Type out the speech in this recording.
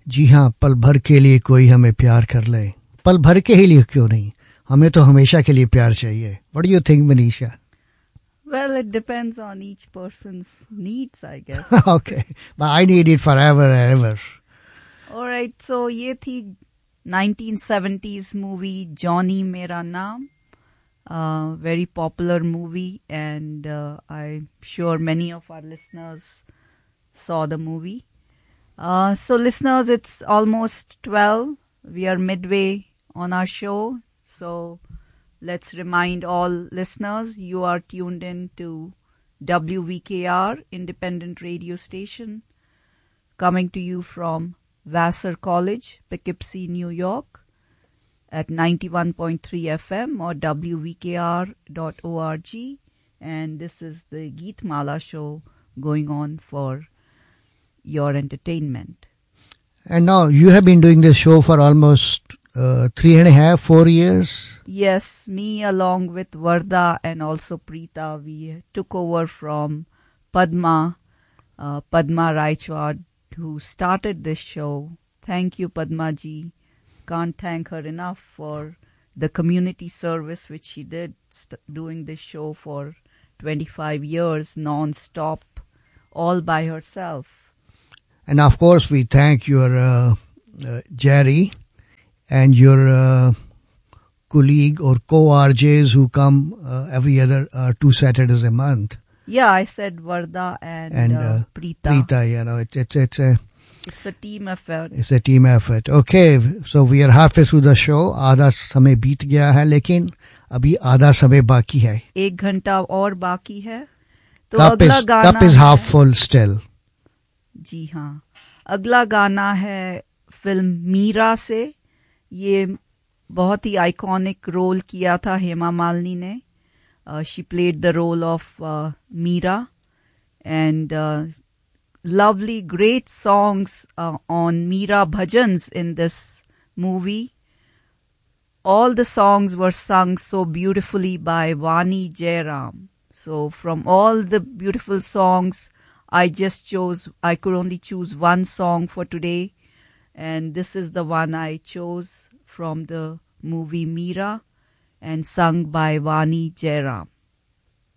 जी हाँ, पल भर के लिए कोई हमें प्यार कर ले, पल भर के ही लिए क्यों नहीं, हमें तो हमेशा के लिए प्यार चाहिए. What do you think, Manisha? Well, it depends on each person's needs, I guess. Okay, but I need it forever and ever. Alright, so ये थी 1970s movie Johnny Mera Naam. Very popular movie, and I'm sure many of our listeners saw the movie. So listeners, it's almost 12. We are midway on our show. So let's remind all listeners, you are tuned in to WVKR, independent radio station, coming to you from Vassar College, Poughkeepsie, New York, at 91.3 FM or WVKR.org. And this is the Geet Mala show going on for your entertainment. And now you have been doing this show for almost 3.5, 4 years. Yes, me along with Varda and also Preeta, we took over from Padma Raichwad, who started this show. Thank you, Padma ji. Can't thank her enough for the community service which she did, doing this show for 25 years non-stop, all by herself. And of course, we thank your Jerry and your colleague or co-RJs who come every other 2 Saturdays a month. Yeah, I said Varda and Preeta. Preeta, you know, it's a team effort. It's a team effort. Okay, so we are halfway through the show. आधा समय बीत गया है, लेकिन अभी आधा समय बाकी है. 1 घंटा और बाकी है. तो cup अगला गाना cup is half full still. जी हाँ, अगला गाना है फिल्म मीरा से. ये बहुत ही आइकॉनिक रोल किया था हेमा मालिनी ने. She played the role of Meera, and lovely, great songs on Meera bhajans in this movie. All the songs were sung so beautifully by Vani Jairam. So from all the beautiful songs, I could only choose one song for today, and this is the one I chose from the movie Meera and sung by Vani Jairam.